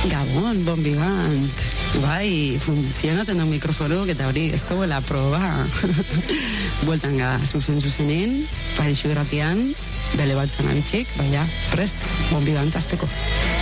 Gabon, bombigant. Bai, funtzionatzen da mikrofonok eta hori, ez duela proba. Bueltan gara, zuzenin, Parixu irratian, bele batzen abitxik, baina, prest, bombigant azteko.